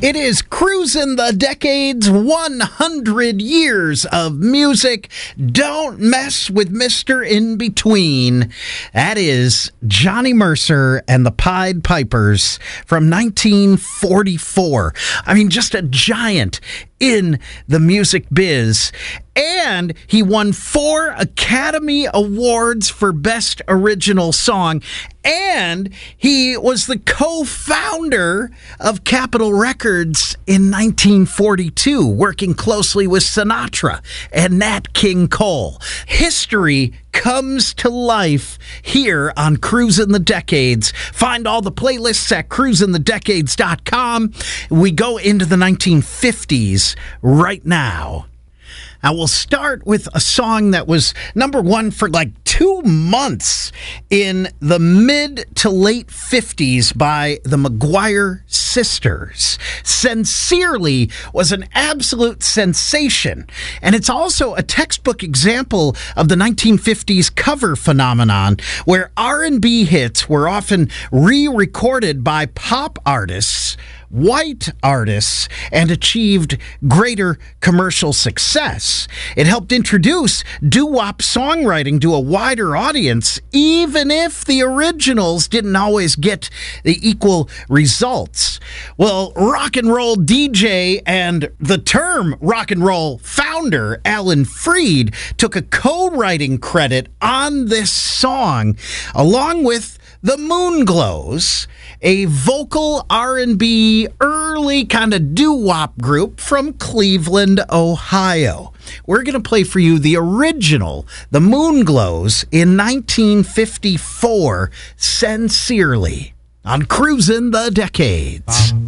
It is Cruising the Decades, 100 years of music. Don't mess with Mr. In Between. That is Johnny Mercer and the Pied Pipers from 1944. I mean, just a giant in the music biz. And he won 4 Academy Awards for Best Original Song. And he was the co-founder of Capitol Records in 1942, working closely with Sinatra and Nat King Cole. History comes to life here on Cruising the Decades. Find all the playlists at cruisingthedecades.com. We go into the 1950s right now. Now, we'll start with a song that was number one for like 2 months in the mid to late 50s by the McGuire Sisters. Sincerely was an absolute sensation, and it's also a textbook example of the 1950s cover phenomenon where R&B hits were often re-recorded by pop artists, white artists, and achieved greater commercial success. It helped introduce doo-wop songwriting to a wider audience, even if the originals didn't always get the equal results. Well, rock and roll DJ and the term rock and roll founder, Alan Freed, took a co-writing credit on this song, along with the Moonglows, a vocal R&B early kind of doo-wop group from Cleveland, Ohio. We're going to play for you the original, the Moonglows, in 1954, Sincerely, on Cruising the Decades.